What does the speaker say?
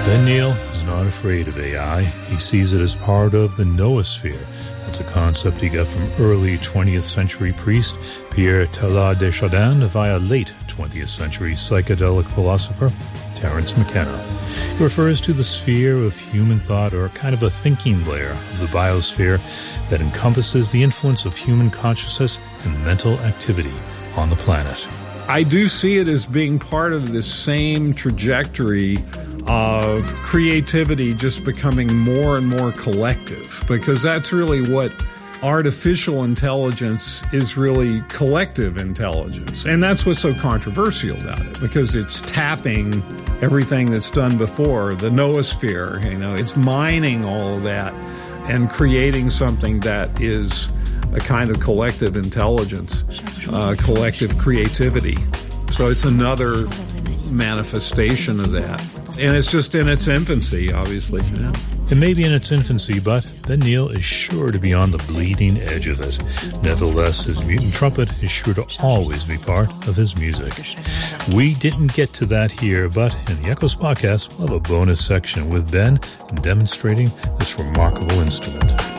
Ben Neil is not afraid of AI. He sees it as part of the noosphere. That's a concept he got from early 20th century priest Pierre Teilhard de Chardin via late 20th century psychedelic philosopher Terence McKenna. It refers to the sphere of human thought, or kind of a thinking layer of the biosphere that encompasses the influence of human consciousness and mental activity on the planet. I do see it as being part of this same trajectory of creativity just becoming more and more collective, because that's really what artificial intelligence is, really collective intelligence. And that's what's so controversial about it, because it's tapping everything that's done before, the noosphere, it's mining all of that and creating something that is a kind of collective intelligence, collective creativity. So it's another manifestation of that. And it's just in its infancy, obviously. Yeah. It may be in its infancy, but Ben Neil is sure to be on the bleeding edge of it. Nevertheless, his mutant trumpet is sure to always be part of his music. We didn't get to that here, but in the Echoes podcast, we'll have a bonus section with Ben demonstrating this remarkable instrument.